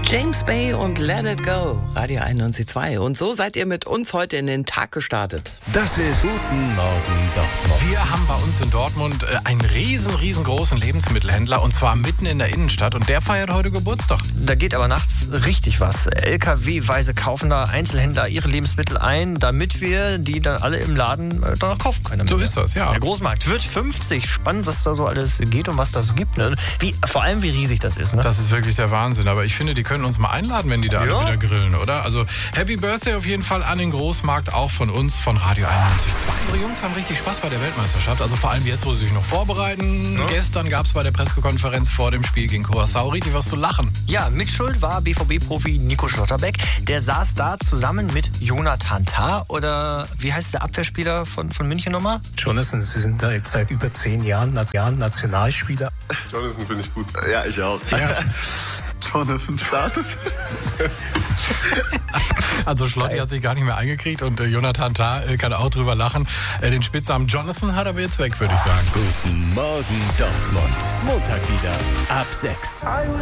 James Bay und Let It Go, Radio 91.2. Und so seid ihr mit uns heute in den Tag gestartet. Das ist Guten Morgen Dortmund. Wir haben bei uns in Dortmund einen riesengroßen Lebensmittelhändler und zwar mitten in der Innenstadt und der feiert heute Geburtstag. Da geht aber nachts richtig was. LKW-weise kaufen da Einzelhändler ihre Lebensmittel ein, damit wir die dann alle im Laden dann auch kaufen können. So ist das, ja. Der Großmarkt wird 50. Spannend, was da so alles geht und was da so gibt. Ne? Vor allem, wie riesig das ist. Ne? Das ist wirklich der Wahnsinn. Aber ich finde, die können uns mal einladen, wenn die da alle wieder grillen, oder? Also Happy Birthday auf jeden Fall an den Großmarkt, auch von uns, von Radio 91.2. Unsere Jungs haben richtig Spaß bei der Weltmeisterschaft. Also vor allem jetzt, wo sie sich noch vorbereiten. Ja. Gestern gab es bei der Pressekonferenz vor dem Spiel gegen Curaçao richtig was zu lachen. Ja, Mitschuld war BVB-Profi Nico Schlotterbeck. Der saß da zusammen mit Jonathan Tah oder wie heißt der Abwehrspieler von München nochmal? Jonathan, Sie sind da jetzt seit über 10 Jahren Nationalspieler. Jonathan finde ich gut. Ja, ich auch. Ja. Jonathan startet. Also Schlotti hat sich gar nicht mehr eingekriegt und Jonathan Tah kann auch drüber lachen. Den Spitznamen Jonathan hat aber jetzt weg, würde ich sagen. Guten Morgen Dortmund. Montag wieder ab 6.